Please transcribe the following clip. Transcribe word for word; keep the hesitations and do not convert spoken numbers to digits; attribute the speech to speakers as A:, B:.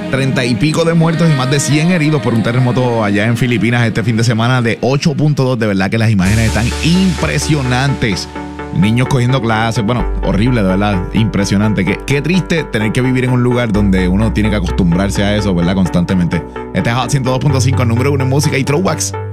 A: treinta y pico de muertos y más de cien heridos por un terremoto allá en Filipinas este fin de semana de ocho punto dos. De verdad que las imágenes están impresionantes. Niños cogiendo clases, bueno, horrible, de verdad, impresionante. Qué, qué triste tener que vivir en un lugar donde uno tiene que acostumbrarse a eso, ¿verdad? Constantemente. Este es Hot ciento dos punto cinco, número uno en música y throwbacks.